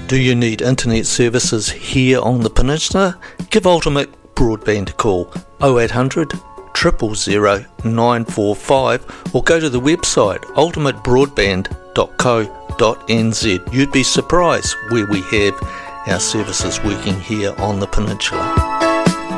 Do you need internet services here on the peninsula? Give Ultimate Broadband a call 0800 000 945 or go to the website ultimatebroadband.co.nz. You'd be surprised where we have our services working here on the peninsula.